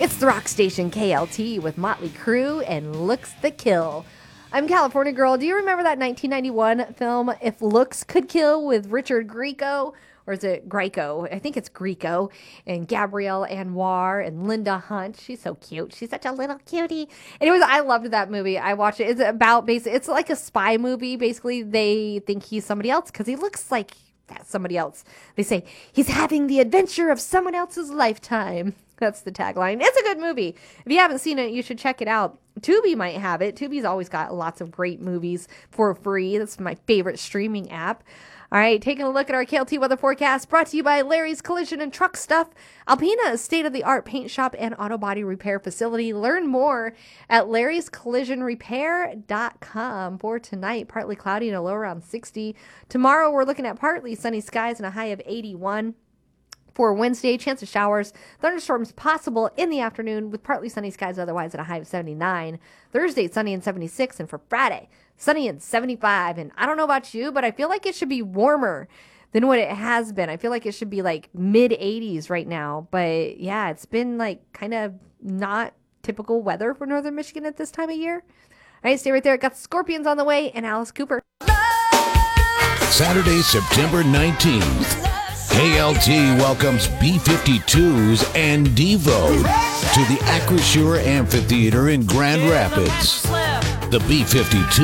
It's the rock station KLT with Motley Crue and Looks the Kill. I'm California Girl. Do you remember that 1991 film, If Looks Could Kill, with Richard Grieco? Or is it Grieco? I think it's Grieco. And Gabrielle Anwar and Linda Hunt. She's so cute. She's such a little cutie. Anyways, I loved that movie. I watched it. It's about it's like a spy movie. Basically, they think he's somebody else because he looks like somebody else. They say he's having the adventure of someone else's lifetime. That's the tagline. It's a good movie. If you haven't seen it, you should check it out. Tubi might have it. Tubi's always got lots of great movies for free. That's my favorite streaming app. All right, taking a look at our KLT weather forecast, brought to you by Larry's Collision and Truck Stuff. Alpina, a state-of-the-art paint shop and auto body repair facility. Learn more at larryscollisionrepair.com. For tonight, partly cloudy and a low around 60. Tomorrow, we're looking at partly sunny skies and a high of 81. For Wednesday, chance of showers, thunderstorms possible in the afternoon with partly sunny skies otherwise at a high of 79. Thursday, sunny and 76. And for Friday, sunny and 75. And I don't know about you, but I feel like it should be warmer than what it has been. I feel like it should be like mid 80s right now. But yeah, it's been like kind of not typical weather for Northern Michigan at this time of year. All right, stay right there. Got the Scorpions on the way and Alice Cooper. Saturday, September 19th. KLT welcomes B-52s and Devo to the Acrisure Amphitheater in Grand Rapids. The B-52